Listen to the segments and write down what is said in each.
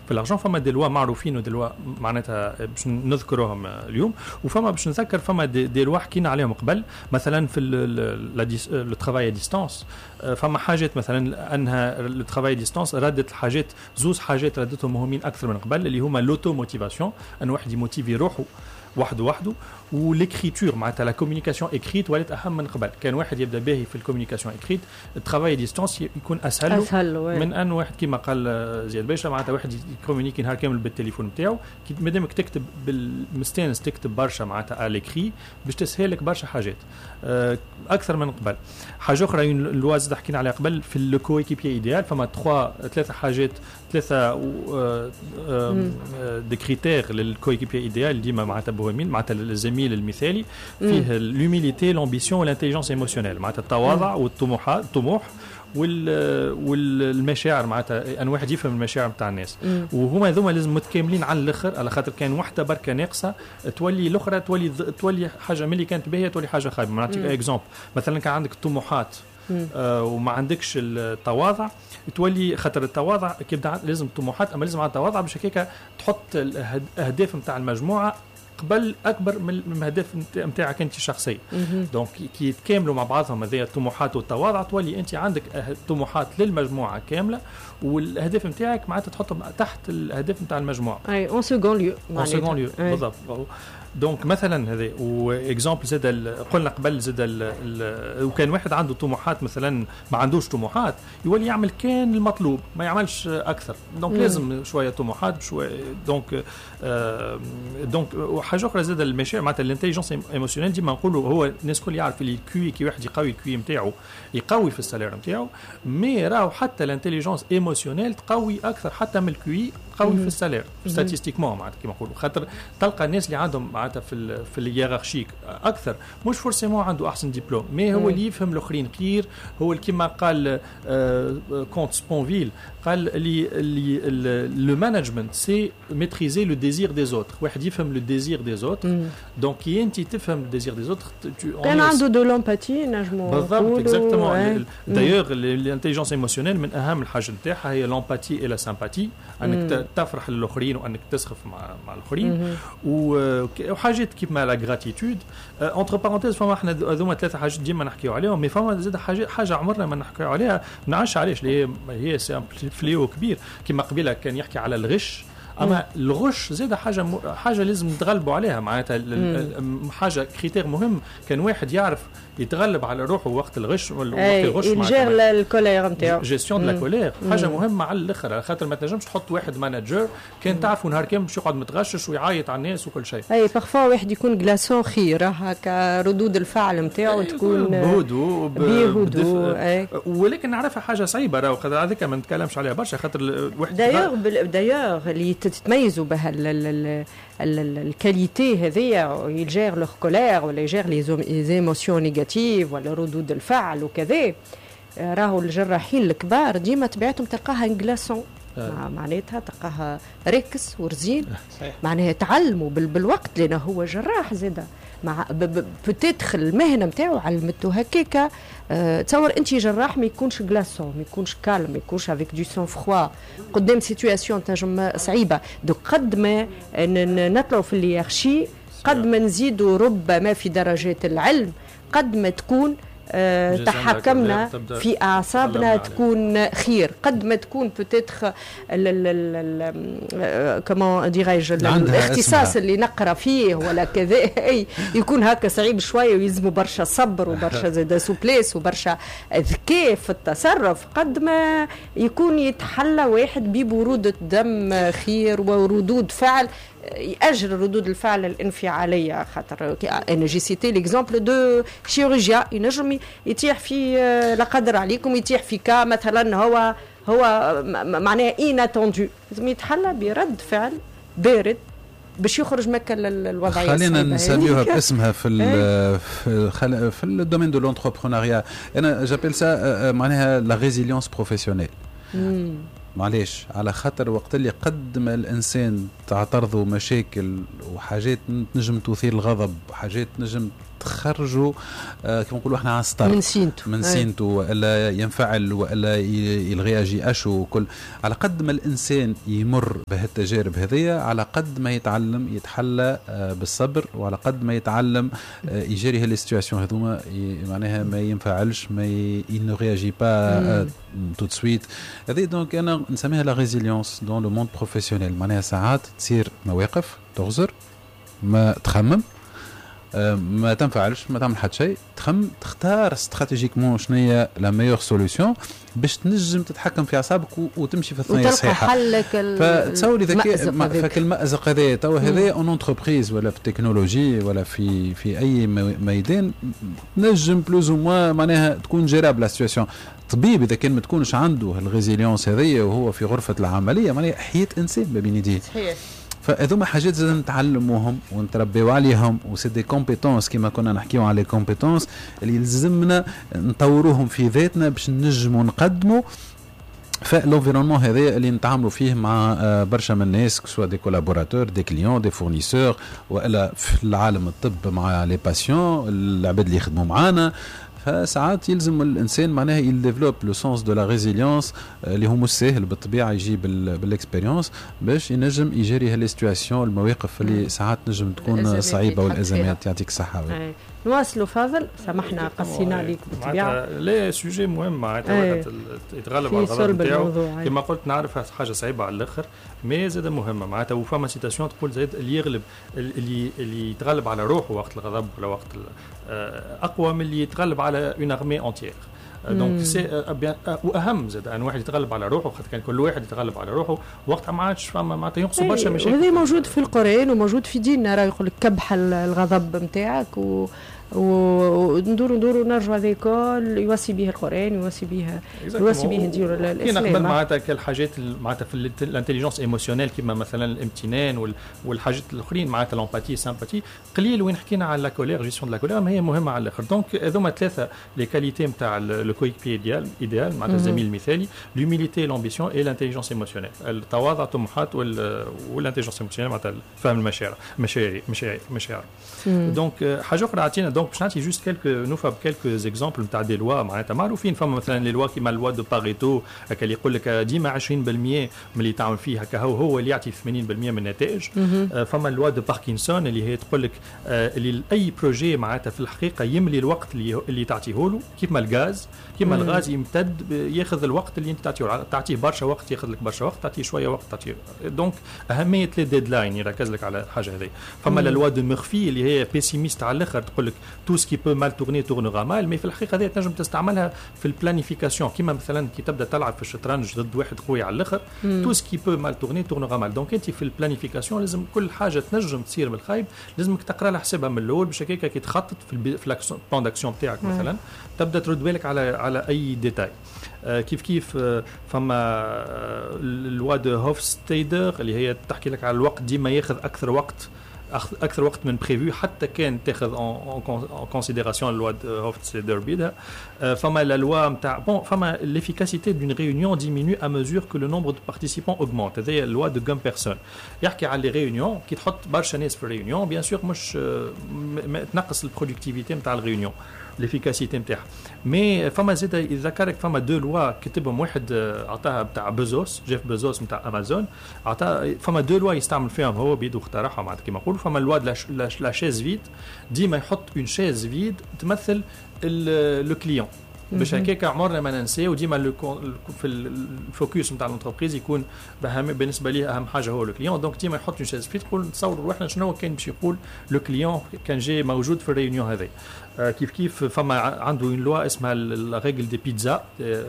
في الارجون فما دي لوا معروفين ودي لوا معناتها باش نذكروهم اليوم، وفما باش نذكر فما دي لوا حكينا عليهم قبل، مثلا في لو ترافاي ديستانس. فما حاجات مثلا انها لو ترافاي ديستانس ردت الحاجات، زوز حاجات ردتهم مهمين اكثر من قبل، اللي هما لوتو موتيفاسيون، ان واحد يموتيفي روحه وحده، وليكريتور معناتها لا كومونيكاسيون اكريت ولات اهم من قبل. كان واحد يبدا باهي في الكومونيكاسيون اكريت، الترافاي ديستانس يكون اسهل من ان واحد كيما قال زياد باشا، معناتها واحد يكومونيكي نهار كامل بالتليفون نتاعو، مادامك تكتب بالمستانس تكتب برشا معناتها اليكري باش تسهلك برشا حاجات اكثر من قبل. حاجه اخرى الواز حكينا عليها قبل في لو كويكيبي ايديال، فما ثلاثه حاجات، ثلاثه دي كريتير للكويكيبي ايديال ديما معناتها مهمين، معناتها الزميل المثالي فيه لوميليتي لامبيسيون والانتيليجنس ايموشنيل، معناتها التواضع والطموح والمشاعر، معناتها ان واحد يفهم المشاعر نتاع الناس، وهما هذوما لازم متكاملين على الاخر، على خاطر كان وحده بركه ناقصه تولي الاخرى تولي حاجه ملي كانت باهيه تولي حاجه خايبه. نعطيك اكزومبل، مثلا كان عندك طموحات وما عندكش التواضع، تولي خاطر التواضع كيبدا لازم طموحات، اما لازم على التواضع باش هكاك تحط الاهداف نتاع المجموعه قبل اكبر من الاهداف نتاعك انت الشخصيه. دونك كي يتكاملوا مع بعضهم هذه الطموحات والتواضع، تولي انت عندك طموحات للمجموعه كامله، والاهداف نتاعك معناتها تحطهم تحت الاهداف نتاع المجموعه. اي اون سكون ليو، بالضبط. دونك مثلا هذا واكزامبل زاد قلنا قبل زاد وكان واحد عنده طموحات مثلا ما عندوش طموحات، يولي يعمل كان المطلوب ما يعملش اكثر. دونك لازم شويه طموحات شويه. دونك وحاجه اخرى زاد المشاعر معناتها الانتيليجنس ايموشنيل، ديما نقولوا هو الناس الكل يعرف اللي الكوي كي واحد يقوي الكوي نتاعو يقوي في السالير نتاعو، مي راهو حتى الانتيليجنس ايموشنيل تقوي اكثر حتى من الكوي قوي في السالير ستاتيستيكمون، معناتها كيما نقولوا، خاطر تلقى الناس اللي عندهم معناتها في الهيرارشيك اكثر مش فورسيمون عنده احسن دبلوم، مي هو اللي يفهم الاخرين خير، هو اللي كيما قال كونت سبونفيل، قال اللي لو مانجمنت سي ميتريزي لو ديزير دي زوتر، واحد يفهم لو ديزير دي زوتر. دونك كي انت تفهم لو ديزير دي زوتر كان عنده دو لامباتي نجمو بالضبط اكزاكتومون. دايوغ الانتيليجنس ايموشنيل من اهم الحاجه نتاعها هي لامباتي اي لا سامباتي، انك تفرح للاخرين وانك تسخف مع الاخرين، وحاجات كيما لا غراتيتود. اونتر بارونتيز فما احنا هذوما ثلاثه حاجات ديما نحكيو عليهم، مي فما زاد حاجه عمرنا ما نحكيو عليها، ما نعرفش علاش، هي سي فليو كبير. كيما قبيله كان يحكي على الغش، اما الغش زاد حاجه لازم نتغلبوا عليها، معناتها حاجه كريتير مهم. كان واحد يعرف يتغلب على روحه وقت الغش، وقت الغش يجير الكولير نتاعو، جيستيون دو لا كولير، حاجه مهمه على الاخر، خاطر ما تنجمش تحط واحد مانجر كان تعرفوا نهار كامل باش يقعد متغشش ويعيط على الناس وكل شيء. اي بارفوا واحد يكون غلاسون خير هكا، ردود الفعل نتاعو تكون بهدوء، ولكن نعرفها حاجه صعيبه، راهو خاطر هذيك ما نتكلمش عليها برشا، خاطر الواحد دايوغ اللي تتميزوا بها الكاليتي هذيا، يجير لو كولير ولا يجير لي ايموسيون نيجاتيف ولا ردود الفعل وكذا. راهو الجراحين الكبار ديما تبعتهم تلقاها انجلاسون، معناتها تلقاها ركس ورزين، معناها تعلموا بالوقت، لانه هو جراح زاده مع بتدخل المهنه نتاعو علمته هكاكا. تصور انت جراح ما يكونش غلاسون، ما يكونش كالم، ما يكونش افيك دو سون فروا قدام سيتوياسيون تنجم صعيبه. دوك قد ما نطلعوا في الهيرارشي، قد ما نزيدوا ربما في درجات العلم، قد ما تكون تحكمنا في أعصابنا تكون خير، قد ما تكون بتدخل كمان ديراج الاختصاص اللي نقرأ فيه ولا كذا يكون هكا صعيب شوية، ويلزموا برشا صبر وبرشا زاد سوبليس وبرشا ذكاء في التصرف، قد ما يكون يتحلى واحد ببرودة دم خير وردود فعل يأجر ردود الفعل الانفعالية. خاطر أنا جي سيتي ليكزامبل دو شيروجيا ينجم يتيح في لا قدر عليكم يتيح في كا مثلا هو معناه إناتوندو، لازم يتحلى برد فعل بارد باش يخرج مكة الوضعية. خلينا نسميوها باسمها في الدومين دو لونتربرونيا. أنا جابيل سا معناها لا ريزيليونس بروفيسيونيل. معليش على خاطر وقت اللي قد ما الانسان تعترضوا مشاكل وحاجات تنجم تثير الغضب وحاجات تنجم تخرجوا كما نقولوا احنا على السطر من سينتو والا ينفعل والا يلغياجي اشو وكل. على قد ما الانسان يمر بهالتجارب هذية على قد ما يتعلم يتحلى بالصبر، وعلى قد ما يتعلم يجري هالسيتواسيون هذوما معناها ما ينفعلش ما ينغياجي با تو دو سويت. هذه دونك انا نسميها لا ريزيليونس دون لو موند بروفيسيونيل. معناها ساعات تصير مواقف تغزر ما تخمم ما تنفعلش ما تعمل حتى شيء، تختار استراتيجيكمون شنو هي لا ميور سوليوشن باش تنجم تتحكم في اعصابك وتمشي في الثنيه الصحيحه. فتصوري ذاك المأزق هذا تو هذا اون انتربريز ولا في التكنولوجي ولا في اي ميدان نجم بلوز او موان معناها تكون جيراب لا سيتواسيون. طبيب اذا كان ما تكونش عنده الريزيليونس هذه وهو في غرفه العمليه معناها حياه انسان ما بين يديه. صحيح. فهذوما حاجات لازم نتعلموهم ونتربيو عليهم وسي دي كومبيتونس كما كنا نحكيو على كومبيتونس اللي يلزمنا نطوروهم في ذاتنا باش نجموا نقدموا فالانفيرونمون هذا اللي نتعاملوا فيه مع برشا من الناس كسوا دي كولابوراتور دي كليون دي فورنيسور والا في العالم الطب مع لي باسيون العباد اللي يخدموا معانا. فساعات يلزم الانسان معناها يديفلوب لو سونس دو لا ريزيليونس اللي هو مش ساهل بالطبيعه يجي بالاكسبيريونس باش ينجم يجري هالسيتواسيون المواقف اللي ساعات نجم تكون صعيبه والازمات. يعطيك الصحه. نواصلوا فاضل سامحنا قصينا عليك بالطبيعه. لا سوجي مهم معناتها يتغلب على الغضب نتاعو كما قلت نعرف حاجه صعيبه على الاخر مي زاد مهمه معناتها. وفما سيتاسيون تقول زاد اللي يغلب اللي يتغلب على روحه وقت الغضب ولا وقت اقوى من اللي يتغلب على اون ارمي اونتيير. دونك سي واهم زاد ان واحد يتغلب على روحه خاطر كان كل واحد يتغلب على روحه وقتها ما عادش فما معناتها ينقصوا برشا مشاكل. وهذا موجود في القرآن وموجود في ديننا راه يقول لك كبح الغضب نتاعك وندوروا نرجعوا هذا الكل يوصي به القرآن يوصي به نديروا الإسلام. نقبل معناتها كالحاجات معناتها في الانتليجنس ايموشنيل كما مثلا الامتنان والحاجات الاخرين معناتها لامباتي سامباتي قليل وين حكينا على لا كولير جيستيون لا كولير ما هي مهمه على الاخر. دونك هذوما ثلاثه لي كاليتي نتاع لو كويبي ايديال معناتها الزميل المثالي لوميليتي لامبيسيون اي لانتليجنس ايموشنيل التواضع الطموحات والانتليجنس ايموشنيل معناتها فهم المشاعر. دونك حاجه اخرى عطينا دونك باش نعطي جوست كيلكو اكزامبل نتاع دي لوا معناتها معروفين. فما مثلا لي لوا كيما لوا دو باريتو هكا اللي يقول لك ديما 20% من اللي تعمل فيه هكا هو اللي يعطي 80% من النتائج. فما لوا دو باركنسون اللي هي تقول لك اللي اي بروجي معناتها في الحقيقه يملي الوقت اللي تعطيه له كيما الغاز الغاز يمتد ياخذ الوقت اللي انت تعطيه برشا وقت ياخذ لك برشا وقت تعطيه شويه وقت تعطيه. دونك اهميه لي ديدلاين يركز لك على الحاجه هذه. فما لا لوا دو ميرفي اللي هي بيسيميست على الاخر تقول لك تو سكي بو مال تورني تورنغا مال مي في الحقيقه هذه تنجم تستعملها في البلانيفيكاسيون كيما مثلا كي تبدا تلعب في الشطرنج ضد واحد قوي على الاخر تو سكي بو مال تورني تورنغا مال. دونك انت في البلانيفيكاسيون لازم كل حاجه تنجم تصير بالخايب لازمك تقرا لها حسابها من الاول باش هكاك كي تخطط في البلان داكسيون تاعك مثلا تبدا ترد بالك على اي ديتاي. كيف فما الوا دو هوفستيدر اللي هي تحكي لك على الوقت ديما ياخذ اكثر وقت من بريفو حتى كان تاخذ en considération لوا هوفستيدر بيدها. فما لا لوا نتاع فما l'efficacité d'une réunion diminue à mesure que le nombre de participants augmente. هذه لوا دو كم بيرسون يحكي على لي ريونيون كي تحط برشا ناس في الريونيون بيان سور مش تنقص البرودكتيفيتي نتاع الريونيون l'efficacité نتاعها. مي فما زيد يذكرك فما دو لوا كتبهم واحد عطاها بتاع بيزوس جيف بيزوس نتاع امازون عطا فما دو لوا يستعمل فيهم هو بيدو اخترعها معناتها كيما نقولوا. فما لوا لا شيز فيد ديما يحط اون شيز فيد تمثل لو كليون باش هكاك عمرنا ما ننساو ديما في الفوكس نتاع الانتربريز يكون بالنسبه ليه اهم حاجه هو لو كليون. دونك ديما يحط اون شيز فيد تقول نتصوروا روحنا شنو كان باش يقول لو كليون كان جاي موجود في الريونيون هذه. كيف فما عنده اون لوا اسمها الريغل دي بيتزا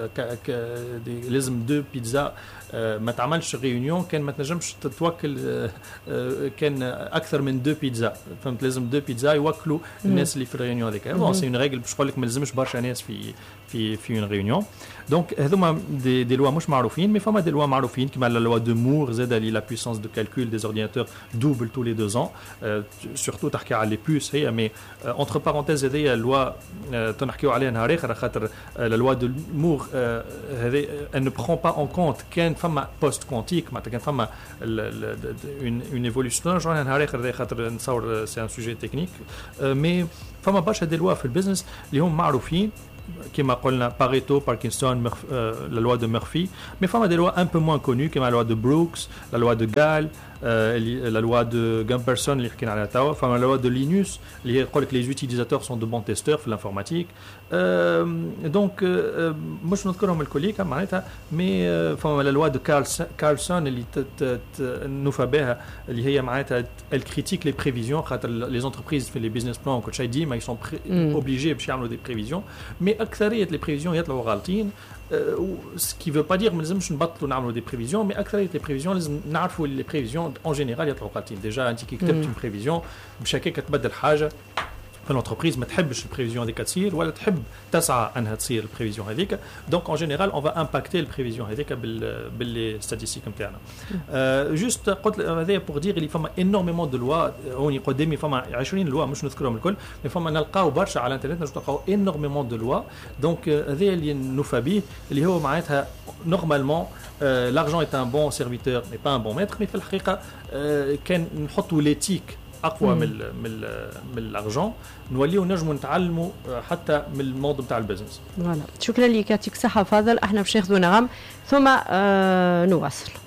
لازم دو بيتزا ما تعملش ريونيون كان ما تنجمش تتوكل كان اكثر من دو بيتزا فهمت لازم دو بيتزا يوكلوا الناس اللي في الريونيون هذيك. سي اون ريغل باش نقول لك ما لازمش برشا ناس في une réunion. Donc هذوما des lois مش معروفين mais فما des lois معروفين كما la loi de Moore زاد اللي la puissance de calcul des ordinateurs double tous les 2 ans surtout تحكي على les puces هي mais entre parenthèses هذه loi تنحكيو عليها نهار اخر خاطر la loi de Moore هذه elle ne prend pas en compte كان فما post quantique معناتها كان فما une évolution نرجعوا نهار اخر خاطر نصور c'est un sujet technique mais فما برشا des lois في البزنس اللي هم معروفين كما قلنا Pareto, Parkinson, la loi de Murphy, mais il y a des lois un peu moins connues comme la loi de Brooks, la loi de Gall, la loi de Gumperson, la loi de Linus, qui dit que les utilisateurs sont de bons testeurs dans l'informatique. Donc, moi je ne connais pas le collègue, mais la loi de Carlson, elle critique les prévisions. Les entreprises font les business plans, ils sont obligés de faire des prévisions, mais أكثرية les prévisions يطلعوا غالطين ce qui veut pas dire ما لازمش نبطلوا نعملوا des prévisions mais أكثرية les prévisions لازم نعرفوا les prévisions en général يطلعوا غالطين déjà أنت كي كتبت une prévision مش هكاك تبدل حاجة فالانتربريز ما تحبش البريفيزيون هذيك تصير ولا تحب تسعى انها تصير البريفيزيون هذيك دونك اون جينيرال اون فا امباكتي البريفيزيون هذيك باللي ستاتيستيك نتاعنا جوست قلت هذايا بور دير اللي فما انورميمون دو لوا هوني قدامي فما 20 لوا مش نذكرهم الكل مي فما نلقاو برشا على الانترنت نلقاو انورميمون دو لوا دونك هذايا اللي نوفى به اللي هو معناتها نورمالمون l'argent est un bon serviteur mais pas un bon maître mais في الحقيقه كان نحطوا ليتيك اقوى من الارجون نوليو نجموا نتعلموا حتى من الموضوع بتاع البزنس. فوالا شكرا لك يعطيك الصحه فاضل احنا باش ناخذوا نغم ثم نواصل.